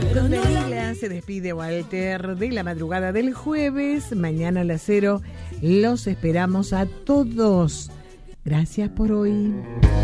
Con Danila se despide Walter de la madrugada del jueves. Mañana a las 0 los esperamos a todos. Gracias por hoy.